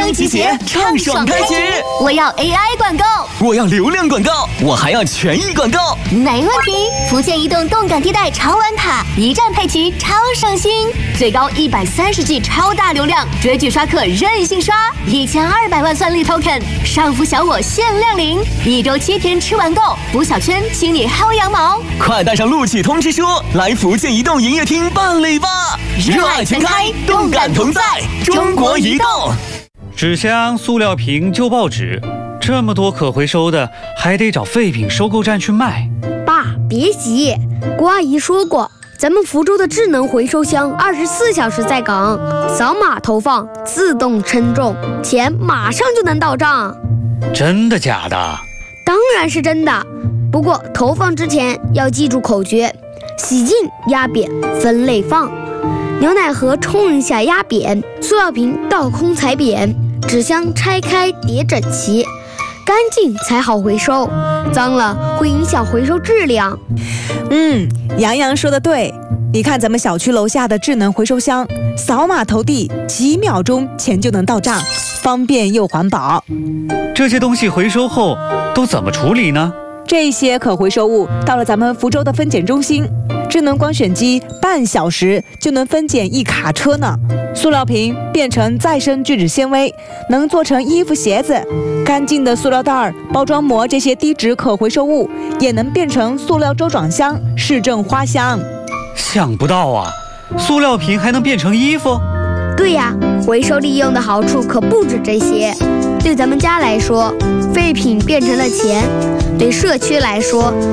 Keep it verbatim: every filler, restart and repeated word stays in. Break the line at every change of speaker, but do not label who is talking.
生集结，畅爽开局。
我要 A I 广告，
我要流量广告，我还要权益广告。
没问题。福建移动动感地带超玩卡，一站配齐超省心，最高一百三十 G 超大流量，追剧刷客任性刷，一千二百万算力 token， 上浮小我限量领，一周七天吃完够，补小圈请你薅羊毛。
快带上录取通知书，来福建移动营业厅办理吧！热爱全开，动感同在，中国移动。
纸箱、塑料瓶、旧报纸，这么多可回收的，还得找废品收购站去卖。
爸，别急，郭阿姨说过，咱们福州的智能回收箱二十四小时在岗，扫码投放，自动称重，钱马上就能到账。
真的假的？
当然是真的。不过投放之前要记住口诀：洗净、压扁、分类放。牛奶盒冲一下压扁，塑料瓶倒空踩扁，纸箱拆开叠整齐，干净才好回收，脏了会影响回收质量。
嗯，杨洋说的对，你看咱们小区楼下的智能回收箱，扫码投递，几秒钟钱就能到账，方便又环保。
这些东西回收后都怎么处理呢？
这些可回收物到了咱们福州的分拣中心，智能光选机半小时就能分拣一卡车呢。塑料瓶变成再生聚酯纤维，能做成衣服鞋子。干净的塑料袋、包装膜这些低值可回收物也能变成塑料周转箱、市政花箱。
想不到啊，塑料瓶还能变成衣服？
对呀，回收利用的好处可不止这些。对咱们家来说，废品变成了钱；对社区来说，